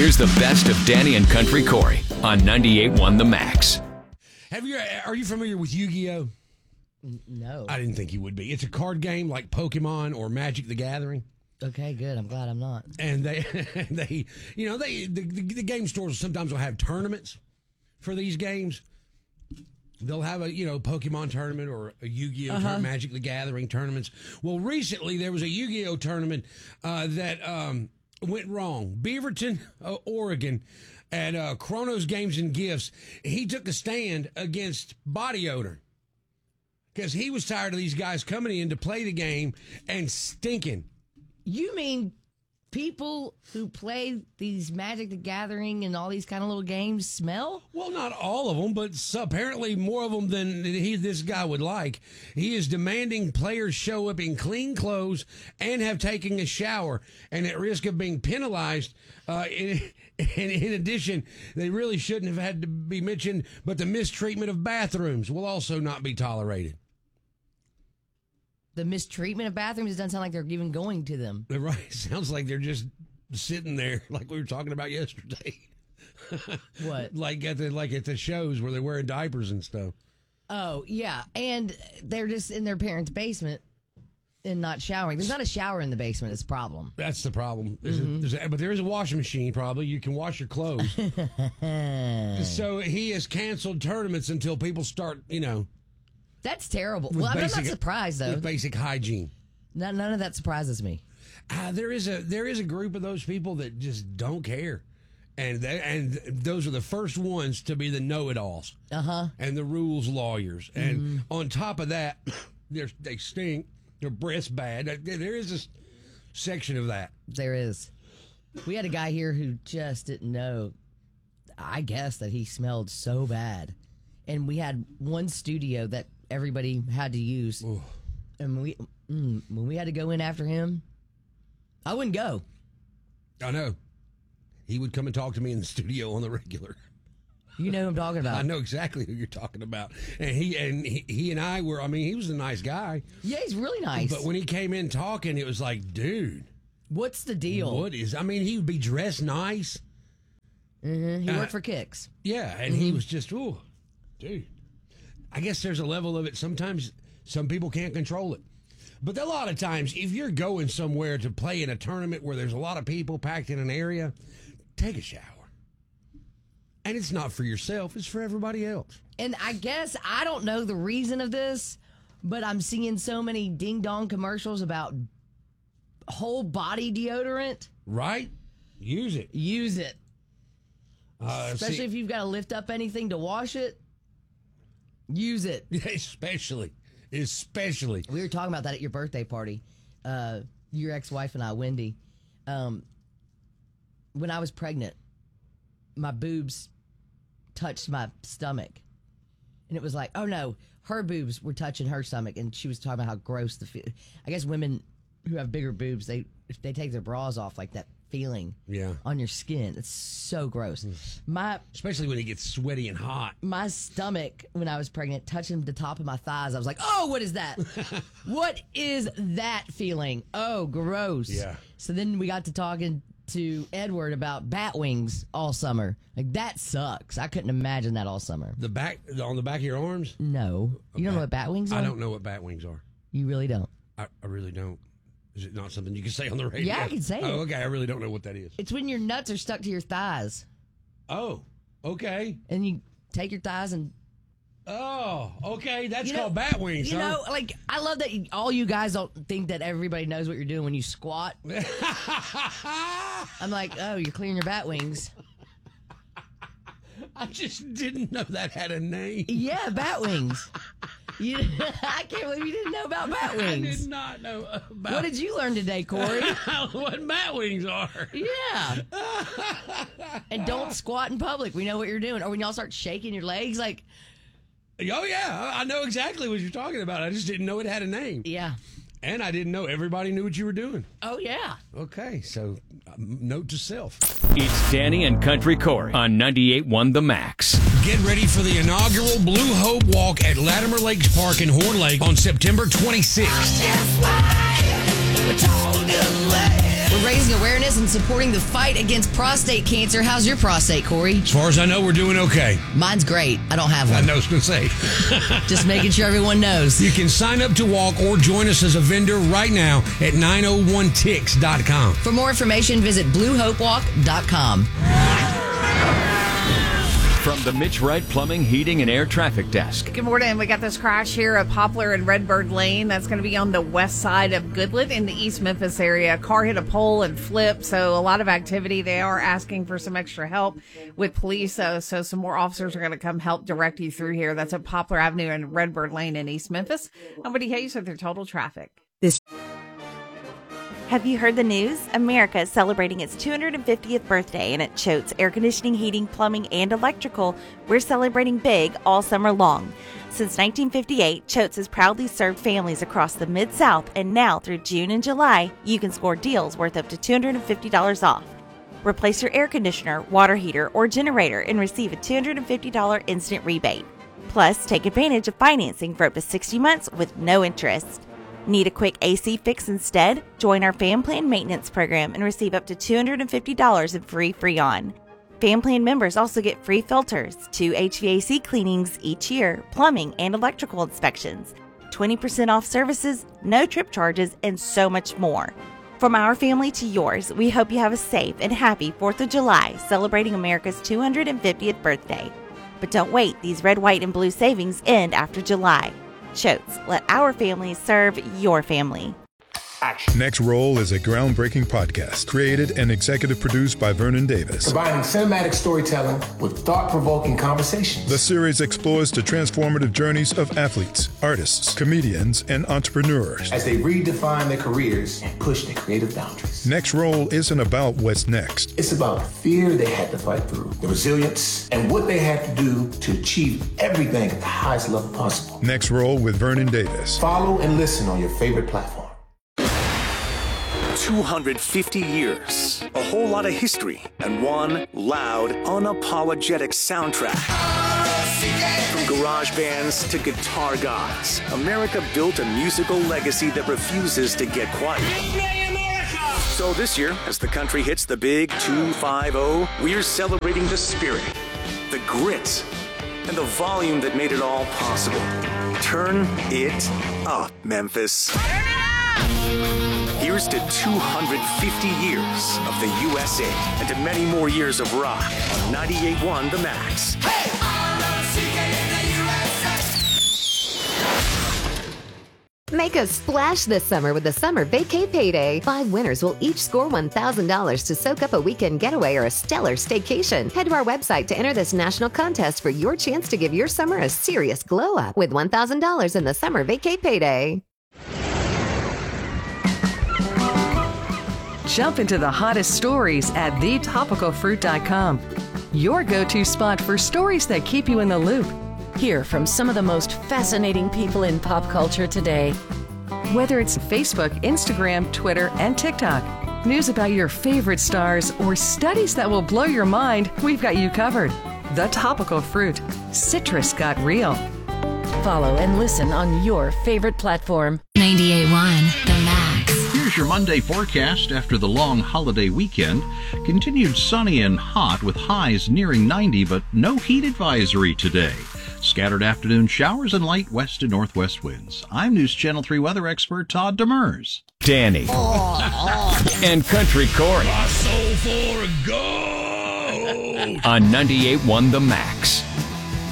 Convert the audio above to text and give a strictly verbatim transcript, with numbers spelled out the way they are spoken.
Here's the best of Danny and Country Corey on ninety-eight point one The Max. Have you? Are you familiar with Yu-Gi-Oh? No. I didn't think you would be. It's a card game like Pokemon or Magic the Gathering. Okay, good. I'm glad I'm not. And they, they, you know, they the, the, the game stores sometimes will have tournaments for these games. They'll have a, you know, Pokemon tournament or a Yu-Gi-Oh! Uh-huh. Tur- Magic the Gathering tournaments. Well, recently there was a Yu-Gi-Oh! Tournament uh, that um, went wrong. Beaverton, uh, Oregon, at uh, Chronos Games and Gifts, he took a stand against body odor because he was tired of these guys coming in to play the game and stinking. You mean people who play these Magic the Gathering and all these kind of little games smell? Well, not all of them, but apparently more of them than he, this guy would like. He is demanding players show up in clean clothes and have taken a shower, and at risk of being penalized. Uh, in, in, in addition, they really shouldn't have had to be mentioned, but the mistreatment of bathrooms will also not be tolerated. The mistreatment of bathrooms, it doesn't sound like they're even going to them. Right. Sounds like they're just sitting there like we were talking about yesterday. What? like at the like at the shows where they're wearing diapers and stuff. Oh, yeah. And they're just in their parents' basement and not showering. There's not a shower in the basement. It's a problem. That's the problem. There's Mm-hmm. a, there's a, but there is a washing machine, probably. You can wash your clothes. So he has canceled tournaments until people start, you know. That's terrible. with Well, I'm basic- not surprised, though. With basic hygiene. None, none of that surprises me. Uh, there is a there is a group of those people that just don't care. And they, and those are the first ones to be the know-it-alls. Uh-huh. And the rules lawyers. And on top of that, they're, they stink. Their breath's bad. There is this section of that. There is. We had a guy here who just didn't know, I guess, that he smelled so bad. And we had one studio that everybody had to use. Ooh. And we mm, when we had to go in after him, I wouldn't go. I know. He would come and talk to me in the studio on the regular. You know who I'm talking about. I know exactly who you're talking about. And he and he, he and I were, I mean, he was a nice guy. Yeah, he's really nice. But when he came in talking, it was like, dude. What's the deal? What is, I mean, he would be dressed nice. Mm-hmm. He Uh, worked for Kicks. Yeah, and he was just, ooh, dude. I guess there's a level of it. Sometimes some people can't control it. But a lot of times, if you're going somewhere to play in a tournament where there's a lot of people packed in an area, take a shower. And it's not for yourself, it's for everybody else. And I guess I don't know the reason of this, but I'm seeing so many ding-dong commercials about whole body deodorant. Right? Use it. Use it. Uh, Especially see- if you've got to lift up anything to wash it. Use it. Especially. Especially. We were talking about that at your birthday party. Uh, your ex-wife and I, Wendy. Um, when I was pregnant, my boobs touched my stomach. And it was like, oh no, her boobs were touching her stomach. And she was talking about how gross the fe- I guess women who have bigger boobs, they if they take their bras off, like that feeling Yeah. on your skin. It's so gross. My Especially when it gets sweaty and hot. my stomach when I was pregnant, touching the top of my thighs, I was like, oh, what is that? What is that feeling? Oh, gross. Yeah. So then we got to talking to Edward about bat wings all summer. Like, that sucks. I couldn't imagine that all summer. The back on the back of your arms? No. You don't know what bat wings are? I don't know what bat wings are. You really don't. I, I really don't. Is it not something you can say on the radio? Yeah, I can say it. Oh, okay. I really don't know what that is. It's when your nuts are stuck to your thighs. Oh, okay. And you take your thighs and Oh, okay. That's You know- called bat wings, You huh? know, like, I love that you- all you guys don't think that everybody knows what you're doing when you squat. I'm like, oh, you're clearing your bat wings. I just didn't know that had a name. Yeah, bat wings. You, I can't believe you didn't know about bat I wings. did not know about What did you learn today, Corey? what bat wings are. Yeah. And don't squat in public. We know what you're doing. Or when y'all start shaking your legs, like, Oh, yeah. I know exactly what you're talking about. I just didn't know it had a name. yeah. And I didn't know everybody knew what you were doing. Oh, yeah. Okay, so um, note to self. It's Danny and Country Corey on ninety-eight point one The Max. Get ready for the inaugural Blue Hope Walk at Latimer Lakes Park in Horn Lake on September twenty-sixth. We're raising awareness and supporting the fight against prostate cancer. How's your prostate, Corey? As far as I know, we're doing okay. Mine's great. I don't have I one. know what I was going to say. Just making sure everyone knows. You can sign up to walk or join us as a vendor right now at nine oh one ticks dot com. For more information, visit blue hope walk dot com. From the Mitch Wright Plumbing, Heating, and Air Traffic Desk. Good morning. We got this crash here at Poplar and Redbird Lane. That's going to be on the west side of Goodlet in the East Memphis area. A car hit a pole and flipped, so a lot of activity. They are asking for some extra help with police, so, so some more officers are going to come help direct you through here. That's at Poplar Avenue and Redbird Lane in East Memphis. Nobody hates with their total traffic. This. Have you heard the news? America is celebrating its two hundred fiftieth birthday, and at Choate's Air Conditioning, Heating, Plumbing, and Electrical, we're celebrating big all summer long. Since nineteen fifty-eight, Choate's has proudly served families across the Mid-South, and now through June and July, you can score deals worth up to two hundred fifty dollars off. Replace your air conditioner, water heater, or generator and receive a two hundred fifty dollars instant rebate. Plus, take advantage of financing for up to sixty months with no interest. Need a quick A C fix instead? Join our Fan Plan Maintenance Program and receive up to two hundred fifty dollars in free Freon. Fan Plan members also get free filters, two H V A C cleanings each year, plumbing and electrical inspections, twenty percent off services, no trip charges, and so much more. From our family to yours, we hope you have a safe and happy fourth of July celebrating America's two hundred fiftieth birthday. But don't wait, these red, white, and blue savings end after July. Choate's, let our family serve your family. Action. Next Roll is a groundbreaking podcast created and executive produced by Vernon Davis. Combining cinematic storytelling with thought-provoking conversations. The series explores the transformative journeys of athletes, artists, comedians, and entrepreneurs as they redefine their careers and push their creative boundaries. Next Roll isn't about what's next. It's about the fear they had to fight through, the resilience, and what they had to do to achieve everything at the highest level possible. Next Roll with Vernon Davis. Follow and listen on your favorite platform. two hundred fifty years, a whole lot of history, and one loud, unapologetic soundtrack. From garage bands to guitar gods, America built a musical legacy that refuses to get quiet. So this year, as the country hits the big two five oh, we're celebrating the spirit, the grit, and the volume that made it all possible. Turn it up, Memphis. Turn it up! Here's to two hundred fifty years of the U S A and to many more years of rock on ninety-eight point one The Max. Hey! Make a splash this summer with the Summer Vacay Payday. Five winners will each score one thousand dollars to soak up a weekend getaway or a stellar staycation. Head to our website to enter this national contest for your chance to give your summer a serious glow up with one thousand dollars in the Summer Vacay Payday. Jump into the hottest stories at the topical fruit dot com. Your go-to spot for stories that keep you in the loop. Hear from some of the most fascinating people in pop culture today. Whether it's Facebook, Instagram, Twitter, and TikTok, news about your favorite stars, or studies that will blow your mind, we've got you covered. The Topical Fruit. Citrus got real. Follow and listen on your favorite platform. ninety-eight point one The Max. Here's your Monday forecast after the long holiday weekend. Continued sunny and hot with highs nearing ninety, but no heat advisory today. Scattered afternoon showers and light west and northwest winds. I'm News Channel three weather expert Todd Demers. Danny. And Country Corey. My soul for gold. On ninety-eight point one The Max.